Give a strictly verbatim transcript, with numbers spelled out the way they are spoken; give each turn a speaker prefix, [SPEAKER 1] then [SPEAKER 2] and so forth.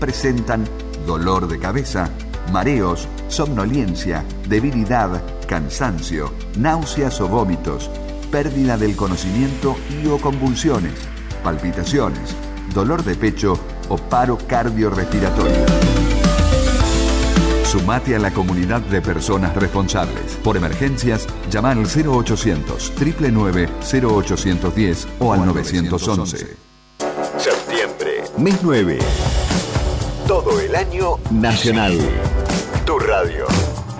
[SPEAKER 1] presentan dolor de cabeza, mareos, somnolencia, debilidad, cansancio, náuseas o vómitos, pérdida del conocimiento y o convulsiones, palpitaciones, dolor de pecho o paro cardiorrespiratorio. Sumate a la comunidad de personas responsables. Por emergencias, llama al cero ochocientos, nueve nueve nueve, cero ochocientos diez o al nueve once.
[SPEAKER 2] Septiembre, mes nueve. Todo el año nacional. Tu radio.